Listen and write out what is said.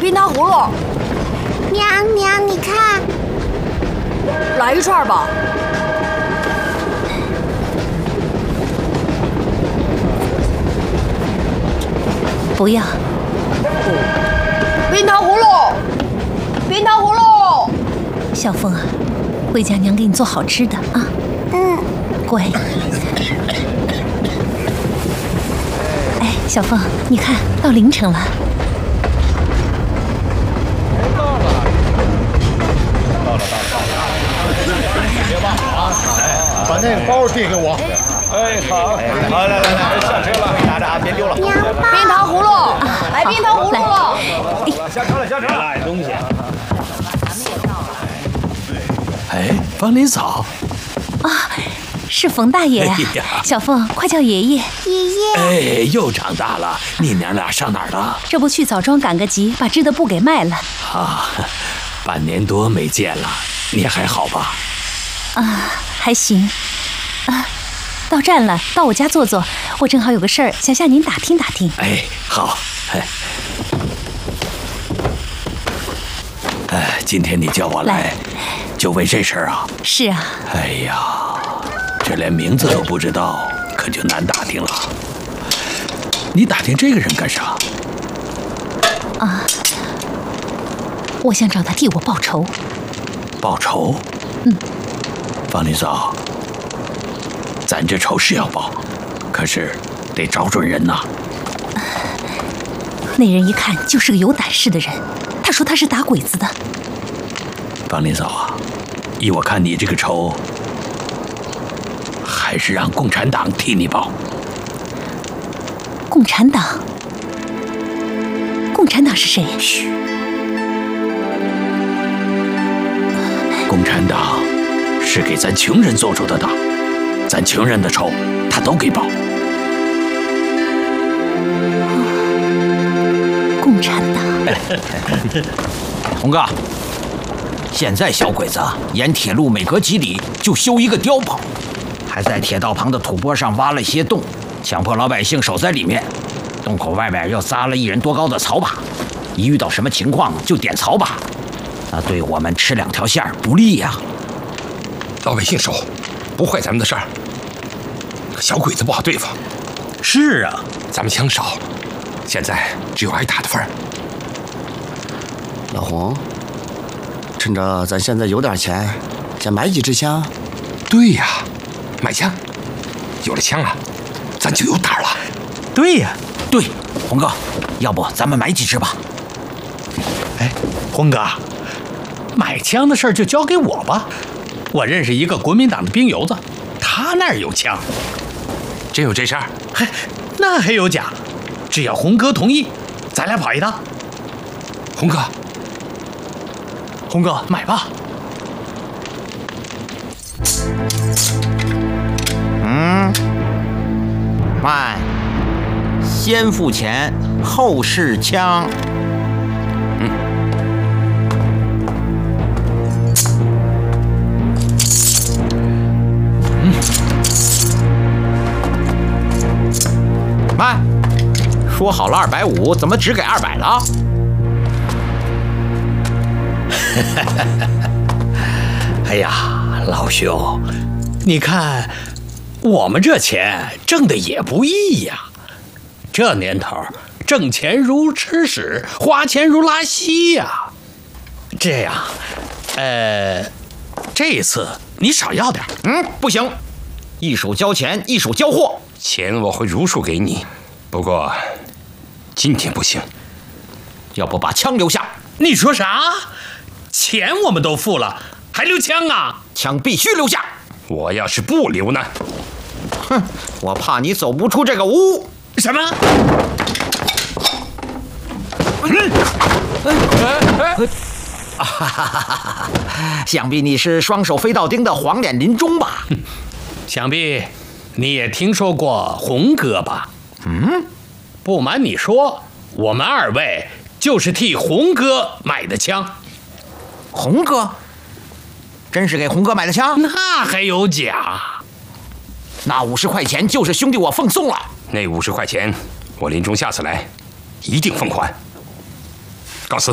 冰糖葫芦。 娘娘，你看， 来一串吧。 不要。 冰糖葫芦，冰糖葫芦。 小凤啊，回家娘给你做好吃的啊。乖。哎，小凤，你看到凌晨了。 别忘了啊！把那个包递给我。哎，好，好，来，下车了，拿着啊，别丢了。 娘包， 冰糖葫芦，来冰糖葫芦了。 下车了，赖东西。 哎，芳林嫂。 啊，是冯大爷呀！小凤，快叫爷爷。 爷爷。 哎，又长大了，你娘俩上哪儿了？ 这不去枣庄赶个集，把织的布给卖了。 啊，半年多没见了，你还好吧？ 啊，还行。啊，到站了，到我家坐坐。我正好有个事儿想向您打听打听。 哎，好。哎，今天你叫我来，就为这事儿啊？ 是啊。 哎呀，这连名字都不知道，可就难打听了。你打听这个人干啥？ 啊，我想找他替我报仇。 报仇？芳林嫂，咱这仇是要报，可是得找准人呐。 那人一看就是个有胆识的人，他说他是打鬼子的。 芳林嫂啊，依我看你这个仇，还是让共产党替你报。 共产党？共产党是谁？ 嘘，共产党是给咱穷人做出的党，咱穷人的仇他都给报。 共产党。 红哥，现在小鬼子沿铁路每隔几里就修一个碉堡，还在铁道旁的土坡上挖了一些洞，强迫老百姓守在里面。洞口外面又扎了1人多高的草把，一遇到什么情况就点草把，那对我们吃2条线不利呀。 老百姓守，不坏咱们的事儿。小鬼子不好对付。 是啊， 咱们枪少，现在只有挨打的份儿。 老洪，趁着咱现在有点钱，先买几支枪。 对呀，买枪，有了枪啊，咱就有胆了。 对呀， 对，洪哥，要不咱们买几支吧？ 哎，洪哥，买枪的事儿就交给我吧。我认识一个国民党的兵油子，他那儿有枪。 真有这事儿？ 嘿，那还有假？只要洪哥同意，咱俩跑一趟。 洪哥， 洪哥，买吧。 卖，先付钱后试枪。卖，说好了250，怎么只给200了？ 哎呀，老兄，你看我们这钱挣的也不易呀。这年头，挣钱如吃屎，花钱如拉稀呀。这样，这次你少要点。 不行，一手交钱，一手交货。 钱我会如数给你，不过今天不行。 要不把枪留下？ 你说啥？钱我们都付了，还留枪啊？ 枪必须留下。 我要是不留呢？ 哼，我怕你走不出这个屋。 什么？ 想必你是双手飞到钉的黄脸林中吧？ 想必你也听说过洪哥吧？不瞒你说，我们2位就是替洪哥买的枪。 洪哥？真是给洪哥买的枪？ 那还有假？ 那50块钱就是兄弟我奉送了。 那50块钱，我临终下次来一定奉还。